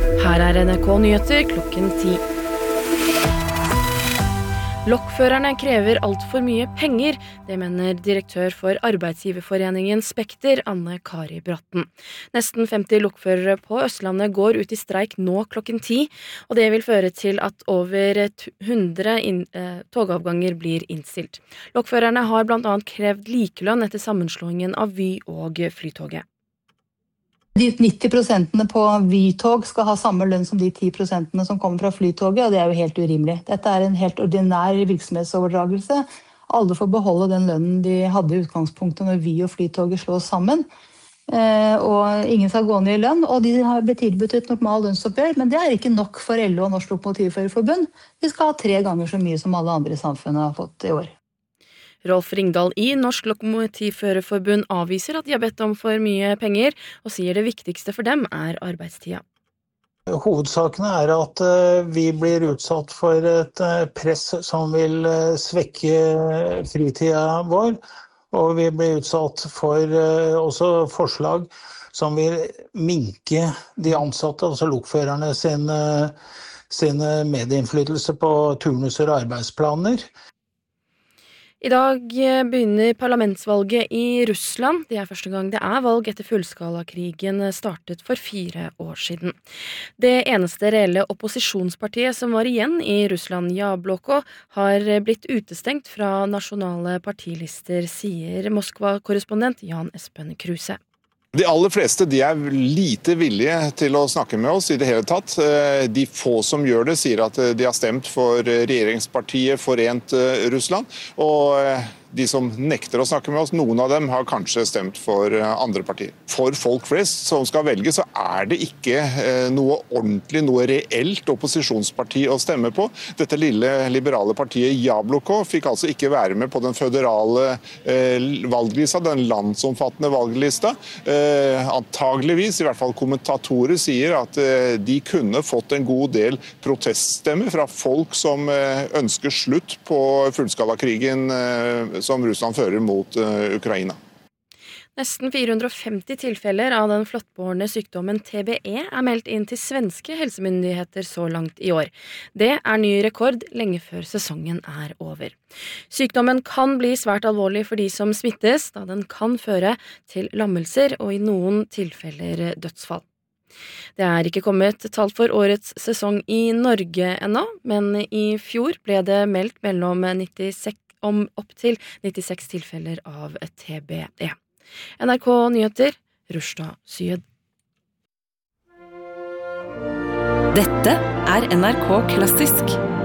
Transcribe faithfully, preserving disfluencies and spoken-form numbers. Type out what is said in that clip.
Her er N R K Nyheter klokken ti. Lokførerne krever alt for mye penger, det mener direktør for Arbeidsgiverforeningen Spekter, Anne Kari Bratten. Nesten femti lokførere på Østlandet går ut i streik nå klokken ti, og det vil føre til at over hundre inn, eh, togavganger blir innstilt. Lokførerne har blant annet krevd likelønn etter sammenslåingen av Vy og Flytoget. De nitti prosentene på Vy-tog skal ha samme lønn som de ti prosentene som kommer fra Flytoget, og det er jo helt urimelig. Dette er en helt ordinær virksomhetsoverdragelse. Alle får beholde den lønnen de hadde i utgangspunktet når Vy og Flytoget slås sammen. Og ingen skal gå ned i lønn, og de har blitt tilbudt et normal lønnsoppgjør, men det er ikke nok for L O og Norsk Lokomotivførerforbund. De skal ha tre ganger så mye som alle andre i samfunnet har fått i år. Rolf Ringdal i Norsk Lokomotivførerforbund avviser at de har bedt om for mye penger, og sier det viktigste for dem er arbeidstida. Hovedsaken er at vi blir utsatt for et press som vil svekke fritida vår, og vi blir utsatt for også forslag som vil minke de ansatte, altså lokførerne sin, sin medinnflytelse på turnuser og arbeidsplaner. I dag begynner parlamentsvalget i Russland. Det er første gang det er valg etter fullskalakrigen startet for fire år siden. Det eneste reelle opposisjonspartiet som var igjen i Russland, Jabloko, har blitt utestengt fra nasjonale partilister, sier Moskva-korrespondent Jan Espen Kruse. De aller fleste de er lite villige til å snakke med oss i det hele tatt. De få som gjør det sier at de har stemt for regjeringspartiet Forent Russland, og de som nekter å snakke med oss, noen av dem har kanskje stemt for andre partier. For folk flest som skal velge, så er det ikke noe ordentlig, noe reelt opposisjonsparti å stemme på. Dette lille liberale partiet Jabloko fikk altså ikke være med på den føderale valglista, den landsomfattende valglista. Antageligvis, i hvert fall kommentatorer sier at de kunne fått en god del proteststemmer fra folk som ønsker slutt på fullskalakrigen som Russland fører mot uh, Ukraina. Nesten fire hundre og femti tilfeller av den flåttbårne sykdommen T B E er meldt inn til svenske helsemyndigheter så langt i år. Det er ny rekord lenge før sesongen er over. Sykdommen kan bli svært alvorlig for de som smittes, da den kan føre til lammelser og i noen tilfeller dødsfall. Det er ikke kommet tall for årets sesong i Norge ennå, men i fjor ble det meldt mellom nittiseks om opp til nittiseks tilfeller av T B E. N R K Nyheter, Rushda Syed. Dette er N R K Klassisk.